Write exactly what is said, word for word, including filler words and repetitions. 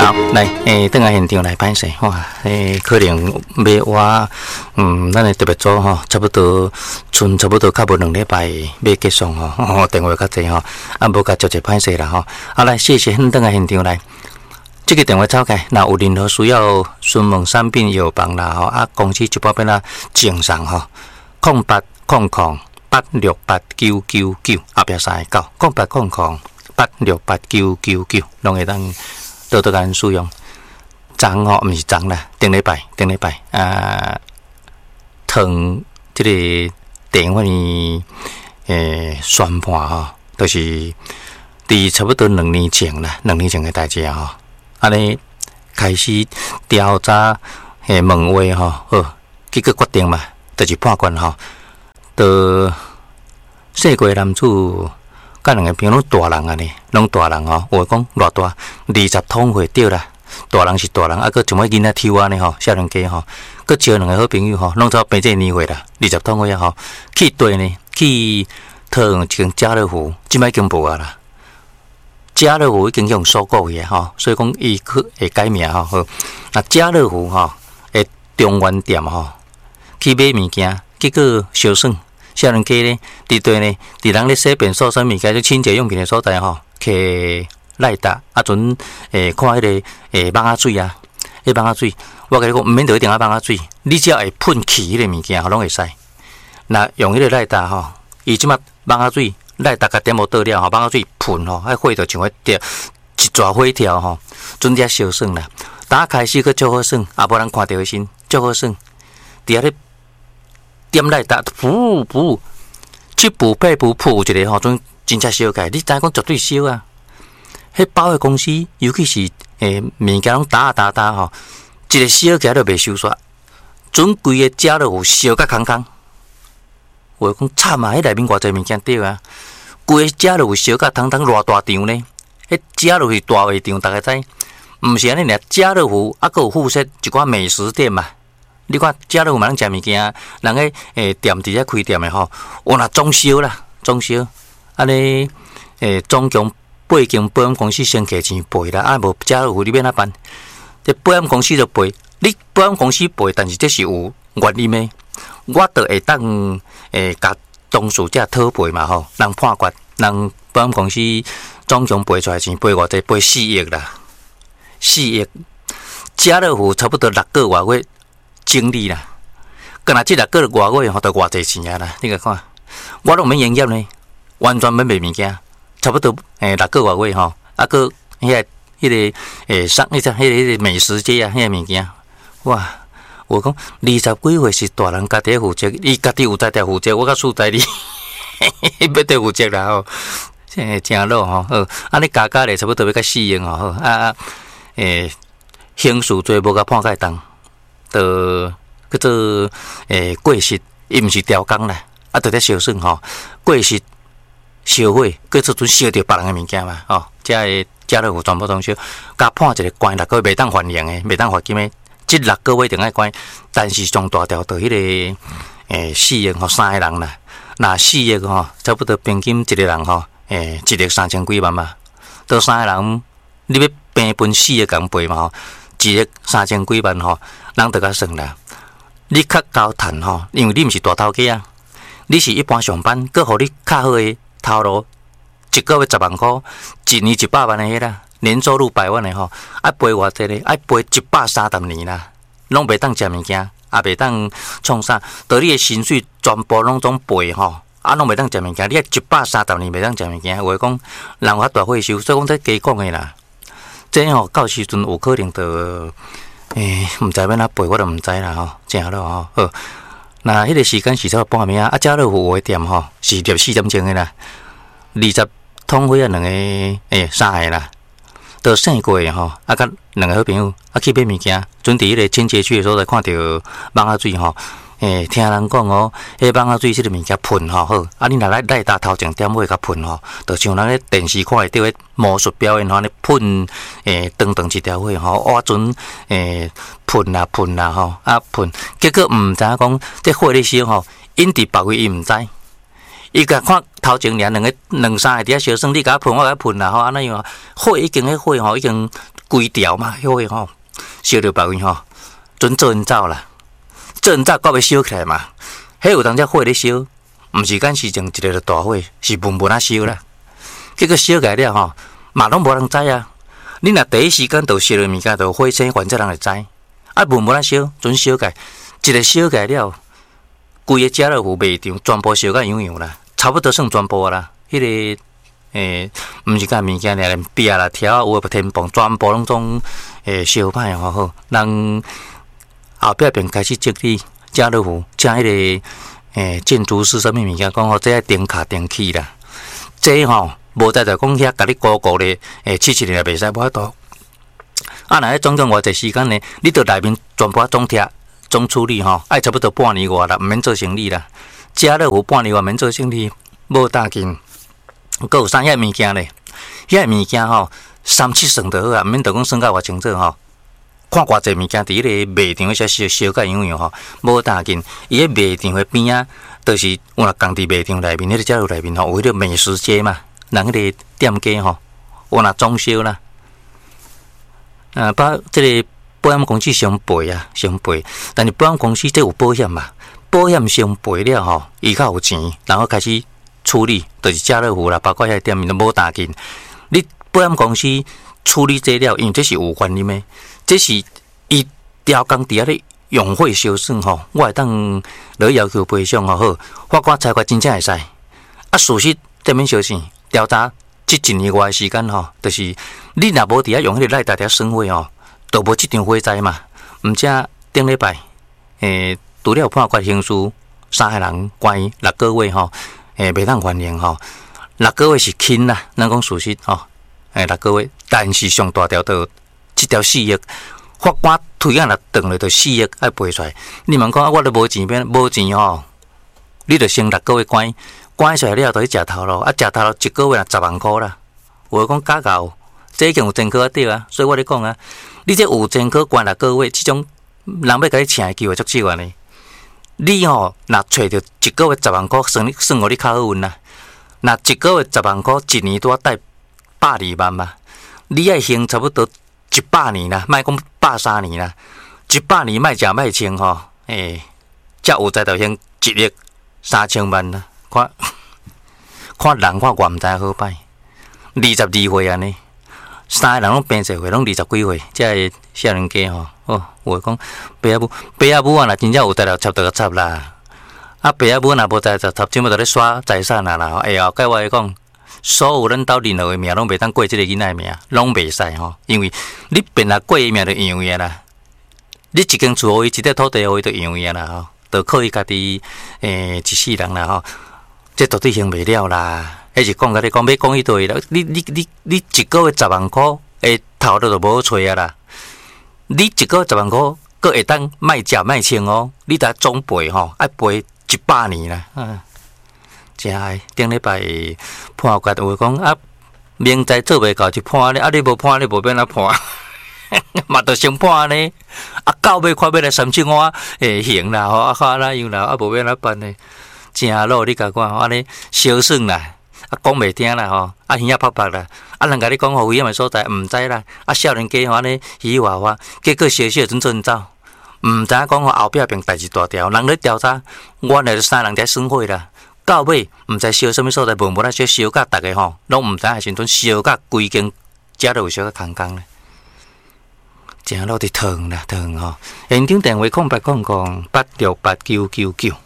好，来，诶，等下现场来拍摄，哇，诶，可能要我，嗯，咱的特别组吼，差不多剩差不多较无两礼拜要结束吼，哦，电话较济吼，啊，无甲接接拍摄啦吼。好，来，谢谢，等下现场来，这个电话走开，若有任何需要询问产品药房啦吼，啊，公司一百变啦正常吼，空八空空八六八九九九，后壁三个九，空八空空八六八九九九，拢会当。多多间使用，昨吼毋是昨啦，顶礼拜顶礼拜啊，糖即个电话呢，诶，宣判吼，都、就是伫差不多两年前啦，两年前嘅代志吼，安尼开始调查诶问话吼，好，结果决定嘛，就是判决吼，都细个男子。甲两个朋友拢大人啊呢，拢大人吼，话讲偌大，二十桶会对啦。大人是大人，啊，佮一摆囡仔抽啊呢吼，少年家吼，佮招两个好朋友吼，拢做平这年岁啦，二十桶岁吼，去对呢，去讨一间家乐福，即摆已经无啊啦。家乐福已经用收购去啊吼，所以讲伊去会改名吼。好，那家乐福吼，诶，中原店吼，去买物件，结果小算。少年家呢，伫对呢，伫人咧洗便所啥物件，就清洁用品的所在吼，摕赖达啊，阵诶看迄、那个诶蚊仔水啊，迄蚊仔水，我甲你讲，毋免着一定啊蚊仔水，你只要会喷气迄个物件，吼拢会使。那用迄个赖达吼，伊即马蚊仔水赖达甲点无倒了吼，蚊仔水喷吼，迄火着像迄条一抓火条吼，阵只小算啦。打开始去足好算，也无人看到迄身，足好算，伫遐咧。点来打噗噗，七步八步噗一个吼，种真正烧起来，你知影讲绝对烧啊！迄保险公司，尤其是诶物件拢打啊打打吼，一个烧起来都袂收煞，准规个家乐福烧甲空空。话讲惨啊！迄内面偌济物件对啊，规个家乐福烧甲空空，偌大场呢？迄家乐福大会场，大家知？毋是安尼尔，家乐福啊，佮有附设一寡美食店嘛。你看家乐福嘛，人食物件，人个诶店伫遮开店的吼，哇那装修啦，装修，安尼诶总共八间保险公司先给钱赔啦，啊无家乐福你要哪办？这保险公司就赔，你保险公司赔，但是这是有原因的，我着会当诶甲当事者讨赔嘛吼，人判决，人保险公司总共赔出来钱赔偌济？赔四亿啦，四亿，家乐福差不多六个月月。经理啦，干那即六个月月吼，都偌济钱啊啦！你甲看，我都免营业呢，完全免卖物件，差不多诶六个月月吼，啊个迄个迄个诶上迄只迄个迄个美食街啊，迄个物件，哇！我讲二十几岁是大人家己负责，伊家己有在在负责，我甲厝在哩，要得负责啦吼，诶真老吼，好，安尼加加咧差不多要甲四亿吼，好啊啊诶，刑事罪无甲判解重。的叫做诶过失，伊毋是调工啦，啊，着咧烧算吼，过失烧火，过出阵烧着别人诶物件嘛，吼，遮个家乐福全部拢烧，甲判一个关六个月袂当还刑诶，袂当罚金诶，即六个月定爱关，但是上大条着迄个诶四亿吼，三个人啦，那四亿吼，差不多平均一个人吼，诶一亿三千几万嘛，到三个人，你要平分四亿共赔嘛吼。一亿三千几万吼，人得甲算啦。你较高趁吼，因为你毋是大头家啊，你是一般上班，佮互你较好诶头路，一个月十万箍，一年一百万诶迄啦，年收入百万诶吼，爱赔偌济咧？爱赔一百三十年啦，拢袂当食物件，也袂当创啥，到你诶薪水全部拢总赔吼，啊，拢袂当食物件，你爱一百三十年袂当食物件，话讲人较大岁数，所以讲这加讲诶啦。这吼到时阵有可能着，诶，毋知要哪赔，我都毋知啦吼，正咯吼。好，那迄个时间是差半暝啊，啊，家乐福有诶店吼是入四点钟诶啦，二十桶火啊两个，诶，三个啦，都剩过诶吼，啊，甲两个好朋友啊去买物件，准伫迄个清洁区诶所在看到蚊仔水吼。诶，听人讲哦，迄蚊仔水即个物件喷吼好，啊，你若来来打头前点尾甲喷吼，就像咱咧电视看会到迄魔术表演吼，咧喷诶，长长一条火吼，哇阵诶喷啦喷啦吼，啊喷，结果毋知影讲这火咧烧吼，因伫别位伊毋知，伊甲看头前俩两个两三个伫遐烧算，你甲喷我甲喷啦吼，安尼样火已经迄火吼已经规条嘛，迄个吼烧着别位吼，准做人走啦，做人走到要烧起来嘛，迄有当只火咧烧，毋是干时阵一个大火，是文文啊烧啦。结果烧起来了吼，嘛拢无人知啊。你若第一时间就烧了物件，就火生反正人会知。啊，文文啊烧，准烧起来，一个烧起来了，规个家乐福卖场全部烧甲样样啦，差不多算全部啦。迄、那个诶，毋是干物件，连壁啦、条啊、有诶天棚，全部拢总诶烧歹好好。人后壁便开始整理家乐福，请迄、那个诶建筑师啥物物件，讲吼这爱电卡电器啦，这吼。无在就讲遐，甲你高高咧，诶，七七年也袂使无法度。啊，若迄总共偌济时间呢？你到内面全部总拆、总处理吼，爱差不多半年外啦，毋免做生理啦。家乐福半年外免做生理，无大紧。佮有啥遐物件咧？遐物件吼，三七算就好啊，毋免着讲算甲偌清楚吼。看偌济物件伫迄个卖场遐烧烧甲样样吼，无大紧。伊迄卖场诶边啊，就是有若共伫卖场内面，迄个家乐福内面吼，有迄个美食街嘛。人迄个店家吼，有若装修啦，啊，把即个保险公司伤赔啊，伤赔。但是保险公司这有保险嘛，保险伤赔了吼，伊较有钱，然后开始处理，就是家乐福啦，包括遐店面都无大紧。你保险公司处理这了，因为这是有原因的，这是伊调工伫遐咧用火烧算吼，我会当落要求赔偿吼好，法官裁决真正会使。啊，事实顶面小事。调查即一年外时间吼，就是你若无伫遐用迄个赖大条生火吼，就无即场火灾嘛。毋则顶礼拜，诶，除了判决刑事三个人关于六个月吼，诶，袂当还刑吼。六个月是轻啦，咱讲事实吼，诶，六个月，但是上大条就即条四亿，法官推啊若断了就四亿爱赔出来。你问讲啊，我都无钱变无钱吼，你着先六个月关。关出来了，就去食头路，啊，食头路一个月啊十万块啦。有讲假搞，这已经有前科啊对啊，所以我咧讲啊，你这有前科关六个月，这种人要甲你请的机会足少啊呢。你吼，若找着一个月十万块，算你算互你较好运啦。若一个月十万块，一年拄啊贷百二万嘛，你爱还差不多一百年啦，莫讲百三年啦，一百年莫食莫穿吼，诶，才有才着还一亿三千万啦。看，看人看我毋知好歹，二十二岁安尼，三个人拢变社会，拢二十几岁，这个少年家吼，哦，有讲爸仔母，爸仔母啊，若真正有才了，插着个插啦。啊，爸仔母若无才就插，即物就咧刷财产啊啦。哎后盖我讲，所有咱兜任何个命拢袂当过即个囡仔命，拢袂使吼，因为你变来过伊命就样样啦。你一间厝互伊，一块土地互伊，就样样啦吼，就靠伊家己诶一世人啦吼。这绝对行袂了啦！迄是讲甲你讲，要讲伊对啦。你你你你一个月十万块，诶，头路就无好找啊啦。你一个月十万块，阁会当卖食卖穿哦。你得总赔吼，爱赔一百年啦。啊，真诶！顶礼拜判决有讲啊，明知做袂到就判咧，啊你无判你无变哪判，嘛着先判呢。啊到尾看要来三千万诶行啦吼，啊看哪样啦，啊无变哪办呢？真老，你甲看，安尼烧算啦，啊讲袂听啦吼，啊耳仔拍拍啦，啊人甲你讲好危险诶所在，毋知啦，啊少年家吼安尼嘻嘻话话，结果烧烧阵阵走，毋知影讲吼后壁边代志大条，人咧调查，原来三人在算伙啦，到尾毋知烧什物所在，无无啦烧烧甲逐个吼，拢毋知影时阵烧甲规间家都有烧甲空空咧，真老伫疼啦疼吼，现场电话空八空空八六八九九九。